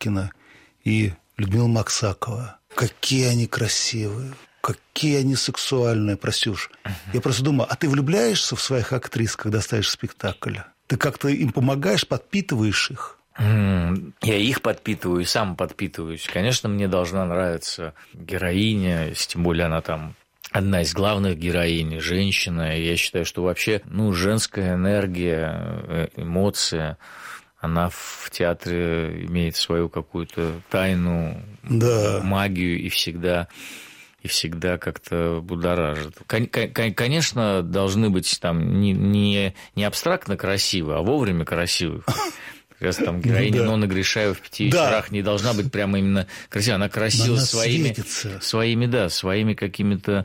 Пушкина и Людмила Максакова. Какие они красивые, какие они сексуальные, Простюш. Я просто думаю, а ты влюбляешься в своих актрис, когда ставишь спектакль? Ты как-то им помогаешь, подпитываешь их? Я их подпитываю и сам подпитываюсь. Конечно, мне должна нравиться героиня, тем более она там одна из главных героинь, женщина. Я считаю, что вообще женская энергия, эмоция, она в театре имеет свою какую-то тайну, магию и всегда как-то будоражит. Конечно, должны быть там не абстрактно красивые, а вовремя красивые. Как раз там героиня Нонна Гришаева в «5 вечерах» не должна быть прямо именно красивой. Она красива своими какими-то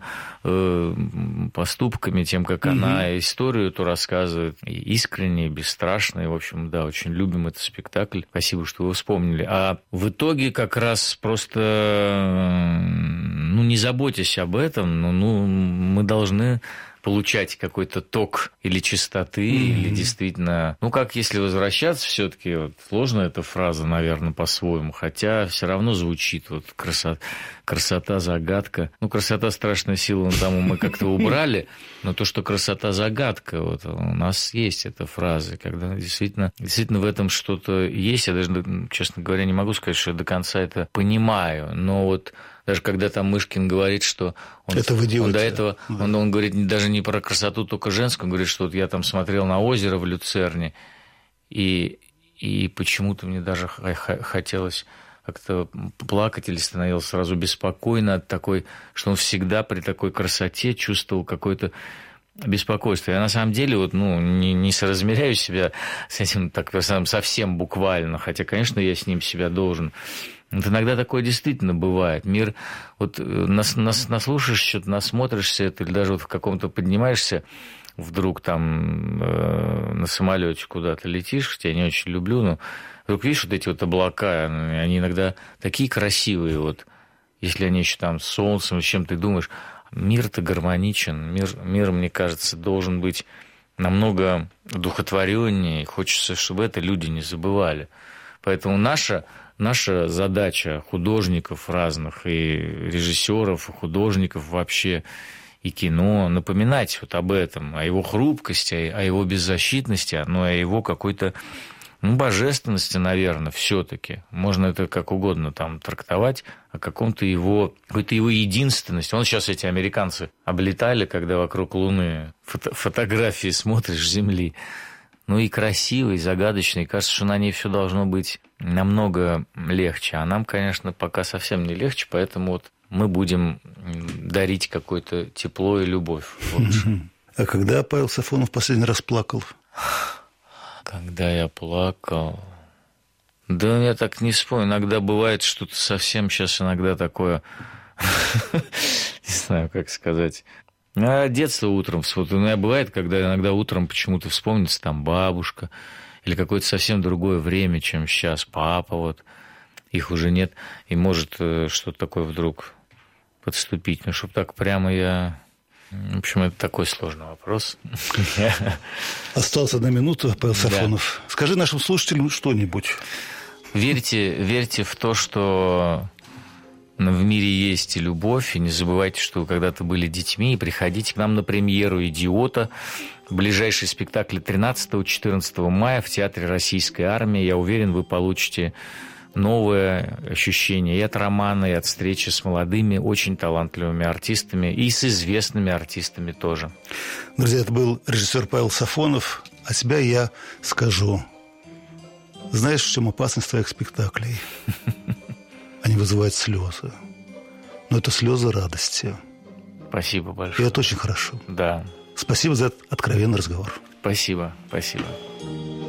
поступками, тем, как она историю эту рассказывает. И искренне, и бесстрашно. И, в общем, очень любим этот спектакль. Спасибо, что вы вспомнили. А в итоге как раз просто, не заботьтесь об этом, мы должны получать какой-то ток или чистоты, или действительно... как если возвращаться все-таки, сложно эта фраза, наверное, по-своему, хотя все равно звучит красота, загадка. красота — страшная сила, там мы как-то убрали, но то, что красота — загадка, у нас есть эта фраза, когда действительно в этом что-то есть. Я даже, честно говоря, не могу сказать, что я до конца это понимаю, но даже когда там Мышкин говорит, что он до этого, он говорит даже не про красоту только женскую, он говорит, что я там смотрел на озеро в Люцерне, и почему-то мне даже хотелось как-то плакать или становилось сразу беспокойно от такой, что он всегда при такой красоте чувствовал какое-то беспокойство. Я на самом деле не соразмеряю себя с этим так совсем буквально, хотя, конечно, я с ним себя должен. Иногда такое действительно бывает. Мир, наслушаешься что-то, насмотришься, или даже в каком-то поднимаешься, вдруг там на самолете куда-то летишь, хотя я не очень люблю, но вдруг видишь эти облака, они иногда такие красивые, если они еще там с солнцем, с чем-то, ты думаешь, мир-то гармоничен, мир, мне кажется, должен быть намного одухотвореннее, и хочется, чтобы это люди не забывали. Поэтому наша задача художников разных, и режиссеров, и художников вообще, и кино, напоминать об этом, о его хрупкости, о его беззащитности, о его какой-то божественности, наверное, все-таки. Можно это как угодно там трактовать, о какой-то его единственности. Сейчас эти американцы облетали, когда вокруг Луны фотографии смотришь Земли. И красиво, и загадочно, и кажется, что на ней все должно быть намного легче. А нам, конечно, пока совсем не легче, поэтому мы будем дарить какое-то тепло и любовь лучше. А когда Павел Сафонов последний раз плакал? Когда я плакал... Да я так не вспомню. Иногда бывает что-то совсем сейчас иногда такое... Не знаю, как сказать... детство утром вспомню. Бывает, когда иногда утром почему-то вспомнится там бабушка или какое-то совсем другое время, чем сейчас. Папа, их уже нет. И может что-то такое вдруг подступить. Чтобы так прямо я... В общем, это такой сложный вопрос. Осталась 1 минута, Павел Сафонов. Да. Скажи нашим слушателям что-нибудь. Верьте в то, что... в мире есть и любовь, и не забывайте, что вы когда-то были детьми, и приходите к нам на премьеру «Идиота». Ближайший спектакль 13-14 мая в Театре Российской Армии. Я уверен, вы получите новое ощущение и от романа, и от встречи с молодыми, очень талантливыми артистами, и с известными артистами тоже. Друзья, это был режиссер Павел Сафонов. От себя я скажу. Знаешь, в чем опасность твоих спектаклей? Они вызывают слезы. Но это слезы радости. Спасибо большое. И это очень хорошо. Да. Спасибо за этот откровенный разговор. Спасибо.